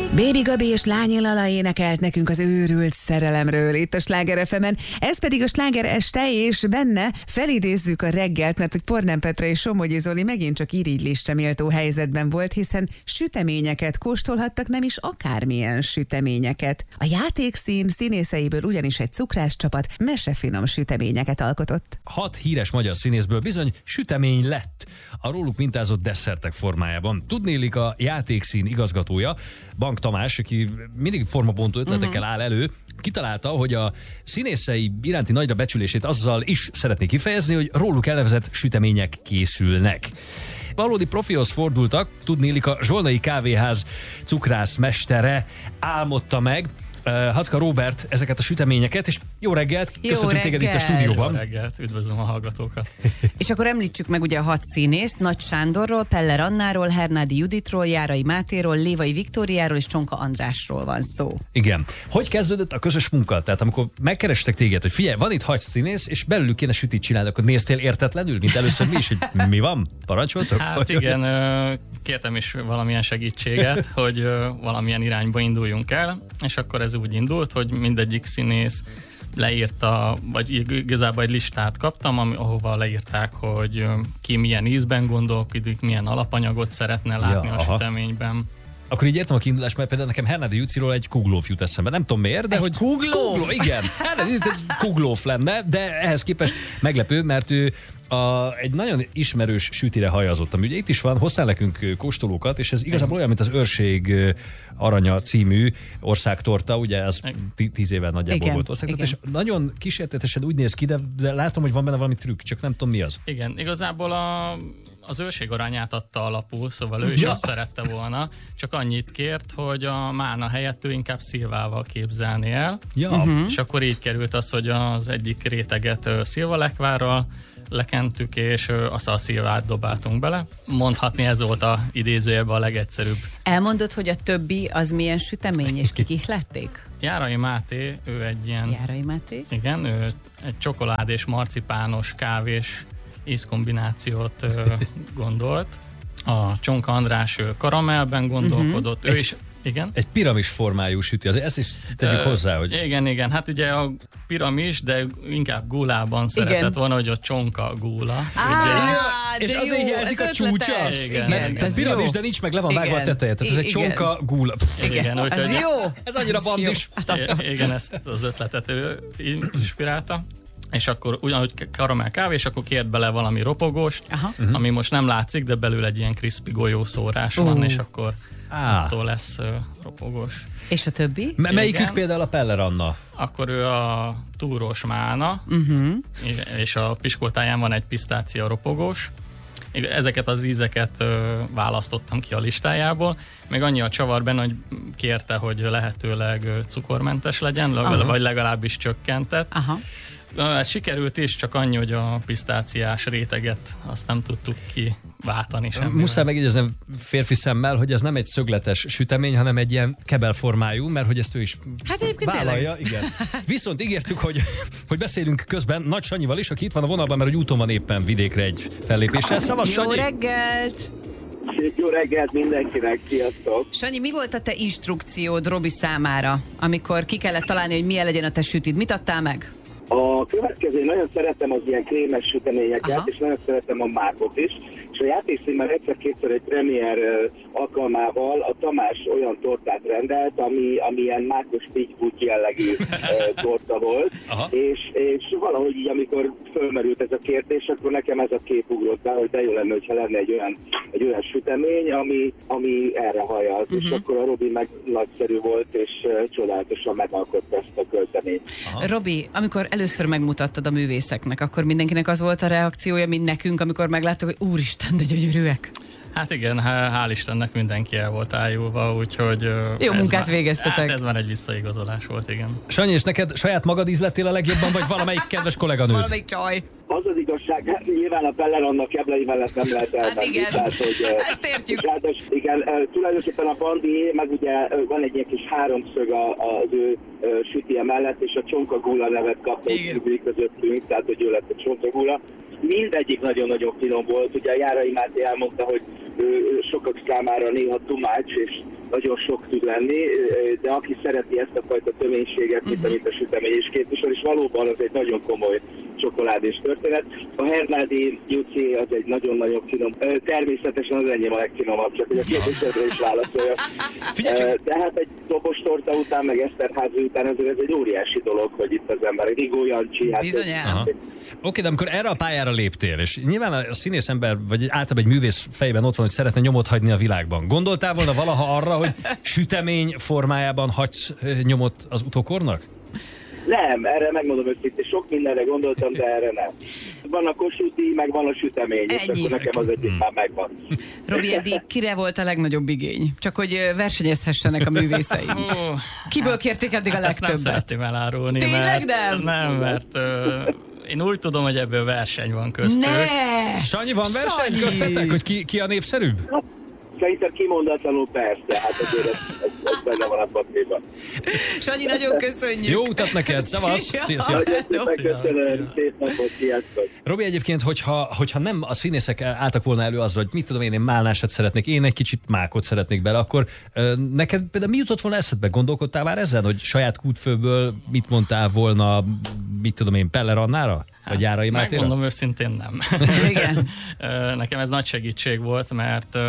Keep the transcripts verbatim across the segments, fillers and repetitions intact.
Baby Gabi és Lányi Lala énekelt nekünk az őrült szerelemről itt a Sláger ef emen. Ez pedig a Sláger este, és benne felidézzük a reggelt, mert hogy Pornán Petra és Somogyi Zoli megint csak irigylésre méltó helyzetben volt, hiszen süteményeket kóstolhattak, nem is akármilyen süteményeket. A játékszín színészeiből ugyanis egy cukrászcsapat mesefinom süteményeket alkotott. Hat híres magyar színészből bizony sütemény lett a róluk mintázott desszertek formájában. Tudnélik, a játékszín igazgatója, Bank Tamás, aki mindig formabontó ötletekkel áll elő, kitalálta, hogy a színészei iránti nagyra becsülését azzal is szeretné kifejezni, hogy róluk elnevezett sütemények készülnek. Valódi profihoz fordultak, tudnélik, a Zsolnai Kávéház cukrász mestere álmodta meg, Uh, Hacka Róbert ezeket a süteményeket, és jó reggelt, jó köszöntünk reggel. téged itt a stúdióban. Jó reggelt, üdvözlöm a hallgatókat. És akkor említsük meg ugye a hat színészt, Nagy Sándorról, Peller Annáról, Hernádi Juditról, Járai Mátéról, Lévai Viktóriáról és Csonka Andrásról van szó. Igen. Hogy kezdődött a közös munka? Tehát amikor megkerestek téged, hogy figyelj, van itt hat színész, és belőlük kéne sütit csinálni, akkor néztél értetlenül, mint először mi is, hogy mi van? Parancsoltok? Hát igen, kértem is valamilyen segítséget, hogy valamilyen irányba induljunk el, és akkor ez úgy indult, hogy mindegyik színész leírta, vagy igazából egy listát kaptam, ahova leírták, hogy ki milyen ízben gondolkodik, milyen alapanyagot szeretne látni ja, a aha. süteményben. Akkor így értem a kiindulást, mert például nekem Hernádi Juciról egy kuglóf jut eszembe. Nem tudom miért, de egy hogy... kuglóf? Kugló, igen. Hernádi Juci egy kuglóf lenne, de ehhez képest meglepő, mert ő a, egy nagyon ismerős sütire hajazott. Ami ugye itt is van, hoztál nekünk kóstolókat, és ez igazából olyan, mint az Őrség Aranya című országtorta, ugye ez tíz éve nagyjából igen, volt országtorta, igen. És nagyon kísértetesen úgy néz ki, de, de látom, hogy van benne valami trükk, csak nem tudom mi az. Igen, igazából a... az Őrség Aranyát adta alapul, szóval ő is ja. azt szerette volna, csak annyit kért, hogy a mána helyett ő inkább szilvával képzelni el. Ja. Uh-huh. És akkor így került az, hogy az egyik réteget szilvalekvárral lekentük, és azt a szilvát dobáltunk bele. Mondhatni ez volt a idézőjebben a legegyszerűbb. Elmondod, hogy a többi az milyen sütemény, és kik ihlették? Járai Máté, ő egy ilyen... Járai Máté? Igen, ő egy csokoládés, marcipános, kávés ízkombinációt ö, gondolt. A Csonka András ő karamellben gondolkodott. Uh-huh. Ő egy, is, igen. Egy piramis formájú süti, azért ezt is tegyük ö, hozzá, hogy... Igen, igen, hát ugye a piramis, de inkább gulában szeretett igen. volna, hogy a csonka gula. Ah, és azért hiányzik a csúcsa? Igen, mert igen. Piramis, de nincs meg, le van vágva a teteje. Tehát ez egy csonka gula. Igen, igen úgy, ez jó. Ez annyira bandis. Igen, ezt az ötletet ő inspirálta. És akkor ugyanúgy karamell kávé, és akkor kért bele valami ropogóst, uh-huh. ami most nem látszik, de belül egy ilyen crispy golyószórás uh. van, és akkor ah. attól lesz uh, ropogós. És a többi? M- melyikük például a Peller Anna? Akkor ő a túrós mána, uh-huh. és a piskótáján van egy pisztácia ropogós. Ezeket az ízeket uh, választottam ki a listájából. Meg annyi a csavar benne, hogy kérte, hogy lehetőleg uh, cukormentes legyen, uh-huh. vagy legalábbis csökkentett. Aha. Na, ez sikerült is, csak annyi, hogy a pisztáciás réteget azt nem tudtuk kiváltani semmivel. Muszáj megjegyeznem férfi szemmel, hogy ez nem egy szögletes sütemény, hanem egy ilyen kebelformájú, mert hogy ezt ő is hát egyébként vállalja. Igen. Viszont ígértük, hogy, hogy beszélünk közben Nagy Sanyival is, aki itt van a vonalban, mert hogy úton van éppen vidékre egy fellépéssel. Szavas, Sanyi! Jó reggelt! Jó reggelt mindenkinek, sziasztok! Sanyi, mi volt a te instrukciód Robi számára, amikor ki kellett találni, hogy milyen legyen a te sütid? Mit adtál meg? A következő, nagyon szeretem az ilyen krémes süteményeket, aha. és nagyon szeretem a mákot is, és a játékszínben egyszer-kétszer egy premier alkalmával a Tamás olyan tortát rendelt, ami, ami ilyen mákos pitty-puty jellegű torta volt, és, és valahogy így, amikor fölmerült ez a kérdés, akkor nekem ez a kép ugrott be, hogy de jó lenne, hogyha lenne egy olyan, egy olyan sütemény, ami, ami erre hajaz, uh-huh. és akkor a Robi meg nagyszerű volt, és uh, csodálatosan megalkotta ezt a költeményt. Robi, amikor először megmutattad a művészeknek, akkor mindenkinek az volt a reakciója, mint nekünk, amikor megláttuk, hogy úristen, de gyönyörűek. Hát igen, hál' Istennek mindenki el volt ájulva, úgyhogy... Jó munkát már, végeztetek. Hát ez már egy visszaigazolás volt, igen. Sanyi, és neked saját magad ízlettél a legjobban, vagy valamelyik kedves kolléganőd? Valamelyik csaj. Az az igazság, hát nyilván a Peller Anna keblei mellett nem lehet elmenni. Hát igen, tehát, hogy, ezt értjük. Ráados, igen, tulajdonképpen a Bandi, meg ugye van egy ilyen kis háromszög az ő sütije mellett, és a Csonka Gula nevet kapta közöttünk, tehát hogy ő lett a Csonka Gula. Mindegyik nagyon-nagyon finom volt, ugye a Járai Máté elmondta, hogy sokak számára néha tumács, és nagyon sok tud lenni, de aki szereti ezt a fajta töménységet, mint uh-huh. amit a sütemény is képvisel, és valóban az egy nagyon komoly csokoládés történet. A Hernádi Juci az egy nagyon-nagyon finom, természetesen az enyém a legfinomabb, csak hogy a kérdésedre is válaszolja. Tehát egy dobos torta után, meg Eszterházi után azért ez egy óriási dolog, hogy itt az ember, Rigó Jancsi. Hát bizonyám. Oké, okay, de amikor erre a pályára léptél, és nyilván a színész ember, vagy általában egy művész fejében ott van, hogy szeretne nyomot hagyni a világban. Gondoltál volna valaha arra, hogy sütemény formájában hagysz nyomot az utókornak? Nem, erre megmondom őszintén, sok mindenre gondoltam, de erre nem. Van a Kossuth, meg van a sütemény, és akkor nekem az egyik már megvan. Robi, eddig kire volt a legnagyobb igény? Csak hogy versenyezhessenek a művészeim. Oh, Kiből kérték eddig hát a legtöbbet? Ezt nem szeretném elárulni. Tényleg mert, nem? Nem, mert uh, én úgy tudom, hogy ebből verseny van köztük. Ne! Sanyi, van verseny Sanyi! köztetek, hogy ki, ki a népszerűbb? Szerintem kimondatlanul persze, hát azért ez, ez, ez benne van a papírban. Sanyi, nagyon köszönjük. Jó utat neked, szavasz! Szia, szia. Nagyon Szia, szépen köszönöm, szép napot, sziasztok! Robi, egyébként, hogyha, hogyha nem a színészek álltak volna elő azra, hogy mit tudom én, én málnásat szeretnék, én egy kicsit mákot szeretnék bele, akkor ö, neked például mi jutott volna eszedbe? Gondolkodtál már ezen, hogy saját kútfőből mit mondtál volna, mit tudom én, Peller Annára? Vagy Járai Mátéra? Megmondom őszintén nem. Igen. Nekem ez nagy segítség volt, mert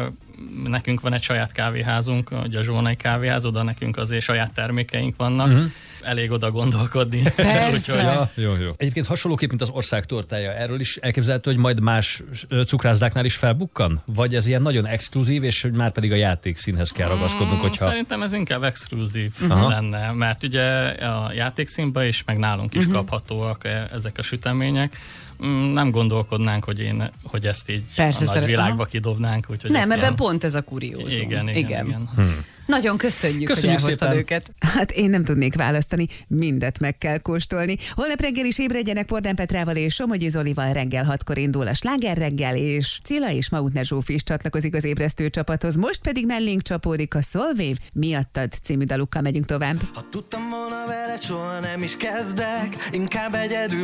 nekünk van egy saját kávéházunk, ugye a Zsolnai kávéház, oda nekünk azért saját termékeink vannak. Uh-huh. Elég oda gondolkodni. Persze. Ja, jó, jó. Egyébként hasonlóképp, mint az ország tortája, erről is elképzelhető, hogy majd más cukrászdáknál is felbukkan? Vagy ez ilyen nagyon exkluzív, és hogy már pedig a játékszínhez kell ragaszkodnunk, hogyha... Szerintem ez inkább exkluzív Aha. lenne, mert ugye a játékszínben is, meg nálunk is uh-huh. kaphatóak ezek a sütemények. Nem gondolkodnánk, hogy én, hogy ezt így Persze, a nagy szeret... világba Aha. kidobnánk. Úgyhogy Nem, ebben ilyen... pont ez a kuriózum. Igen, igen, igen. igen. Hmm. Nagyon köszönjük, Köszönjük hogy elhoztad szépen. őket. Hát én nem tudnék választani, mindet meg kell kóstolni. Holnap reggel is ébredjenek Pordán Petrával és Somogyi Zolival, reggel hatkor indul a Sláger reggel, és Cilla és Mautner Zsófi is csatlakozik az ébresztő csapathoz. Most pedig mellénk csapódik a Solwave, Miattad című dalukkal megyünk tovább. Ha tudtam volna veled, soha nem is kezdek, inkább egyedül